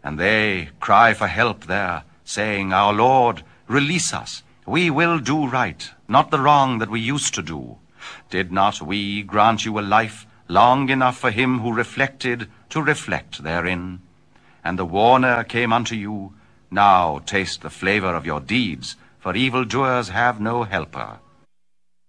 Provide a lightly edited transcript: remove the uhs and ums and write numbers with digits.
And they cry for help there, saying, Our Lord, release us. We will do right, not the wrong that we used to do. Did not we grant you a life long enough for him who reflected to reflect therein? And the warner came unto you, Now taste the flavor of your deeds, for evildoers have no helper.